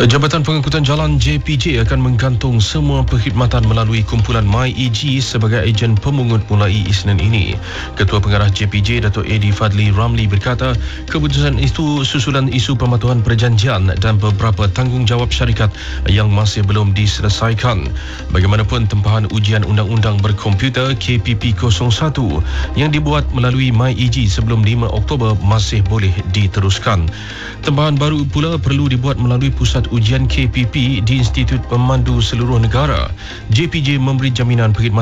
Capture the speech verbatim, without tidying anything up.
Jabatan Pengangkutan Jalan J P J akan menggantung semua perkhidmatan melalui kumpulan MyEG sebagai ejen pemungut mulai Isnin ini. Ketua Pengarah J P J, Datuk Eddie Fadli Ramli berkata, keputusan itu susulan isu pematuhan perjanjian dan beberapa tanggungjawab syarikat yang masih belum diselesaikan. Bagaimanapun, tempahan ujian undang-undang berkomputer K P P kosong satu yang dibuat melalui MyEG sebelum lima Oktober masih boleh diteruskan. Tempahan baru pula perlu dibuat melalui pusat ujian K P P di Institut Pemandu Seluruh Negara. J P J memberi jaminan perkhidmatan